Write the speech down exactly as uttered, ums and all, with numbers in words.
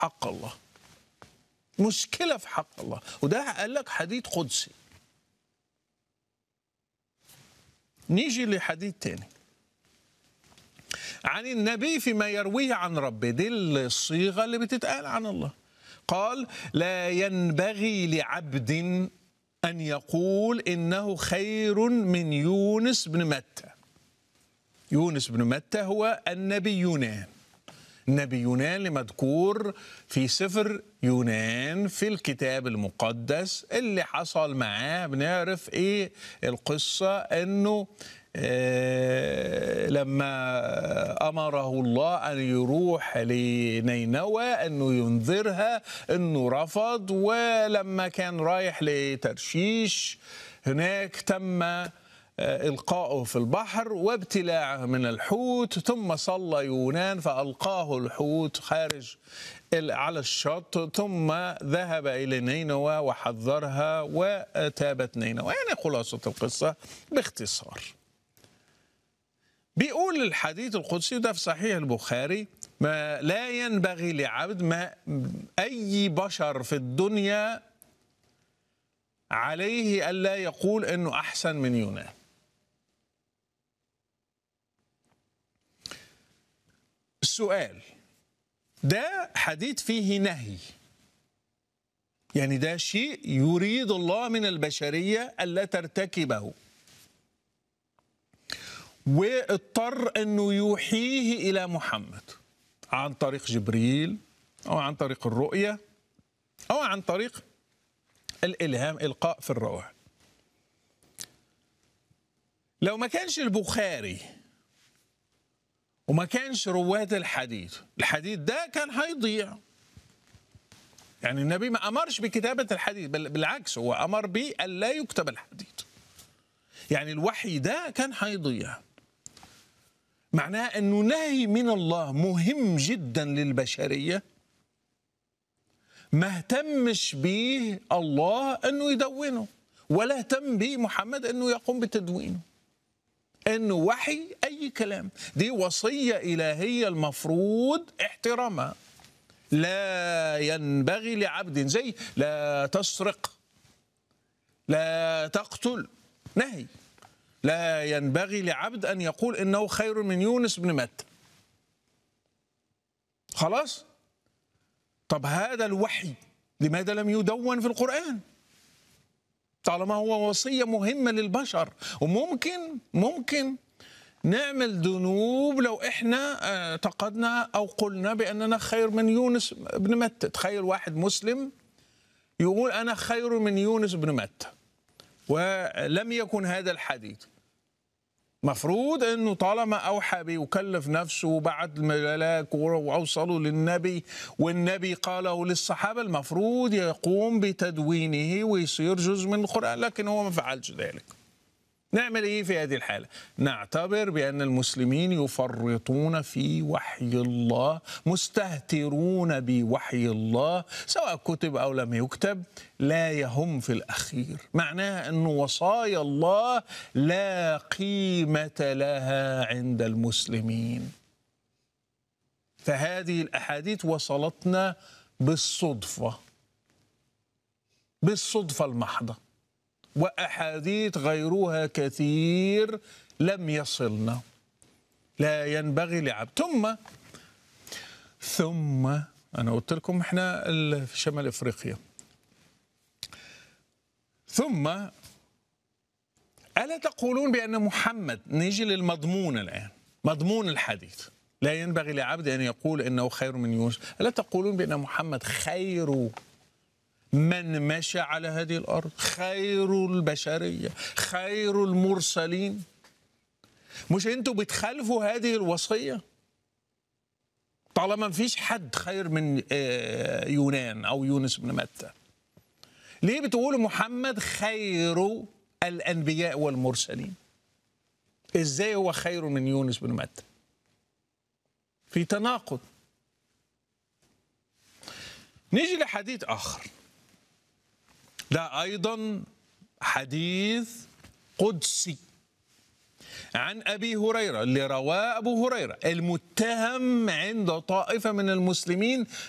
حق الله، مشكلة في حق الله. وده قال لك حديث قدسي. نيجي لحديث تاني عن النبي فيما يرويه عن ربه، دي الصيغة اللي بتتقال عن الله. قال: لا ينبغي لعبد أن يقول إنه خير من يونس بن متى. يونس بن متى هو النبي يونان، النبي يونان اللي مذكور في سفر يونان في الكتاب المقدس، اللي حصل معاه بنعرف ايه القصة، انه آه لما امره الله ان يروح لنينوى انه ينذرها انه رفض، ولما كان رايح لترشيش هناك تم إلقاؤه في البحر وابتلاعه من الحوت، ثم صلى يونان فألقاه الحوت خارج على الشط، ثم ذهب إلى نينوى وحذرها وتابت نينوى. يعني خلاصة القصة باختصار، بيقول الحديث القدسي ده في صحيح البخاري: ما لا ينبغي لعبد، ما أي بشر في الدنيا عليه ألا يقول إنه أحسن من يونان. السؤال ده حديث فيه نهي، يعني ده شيء يريد الله من البشرية ألا ترتكبه، واضطر أنه يوحيه إلى محمد عن طريق جبريل أو عن طريق الرؤية أو عن طريق الإلهام، إلقاء في الروح. لو ما كانش البخاري وما كانش رواه الحديث، الحديث ده كان هيضيع. يعني النبي ما أمرش بكتابة الحديث، بل بالعكس هو أمر به ألا يكتب الحديث. يعني الوحي ده كان هيضيع. معناه أنه نهي من الله مهم جدا للبشرية، ما اهتمش به الله أنه يدونه، ولا اهتم به محمد أنه يقوم بتدوينه، أنه وحي أي كلام. دي وصية إلهية المفروض احترامها. لا ينبغي لعبد، زي لا تسرق، لا تقتل، نهي. لا ينبغي لعبد أن يقول إنه خير من يونس بن متى. خلاص؟ طب هذا الوحي لماذا لم يدون في القرآن؟ طالما هو وصية مهمة للبشر، وممكن ممكن نعمل ذنوب لو احنا اعتقدنا او قلنا باننا خير من يونس بن متى. تخيل واحد مسلم يقول انا خير من يونس بن متى، ولم يكن هذا الحديث. مفروض انه طالما اوحى به وكلف نفسه وبعت الملاك واوصلوا للنبي والنبي قاله للصحابه، المفروض يقوم بتدوينه ويصير جزء من القرآن، لكن هو ما فعلش ذلك. نعمل ايه في هذه الحالة؟ نعتبر بأن المسلمين يفرطون في وحي الله، مستهترون بوحي الله، سواء كتب أو لم يكتب، لا يهم في الأخير. معناها أن وصايا الله لا قيمة لها عند المسلمين. فهذه الأحاديث وصلتنا بالصدفة، بالصدفة المحضة، وأحاديث غيرها كثير لم يصلنا. لا ينبغي لعبد. ثم ثم أنا قلت لكم إحنا في شمال إفريقيا. ثم ألا تقولون بأن محمد، نيجي للمضمون الآن، مضمون الحديث: لا ينبغي لعبد أن يقول إنه خير من يونس. ألا تقولون بأن محمد خير من مشى على هذه الأرض، خير البشرية، خير المرسلين؟ مش أنتوا بتخالفوا هذه الوصية؟ طالما ما فيش حد خير من يونان أو يونس بن متى، ليه بتقولوا محمد خير الأنبياء والمرسلين؟ إزاي هو خير من يونس بن متى؟ في تناقض. نيجي لحديث آخر، ده أيضا حديث قدسي عن أبي هريرة، اللي رواه أبو هريرة المتهم عند طائفة من المسلمين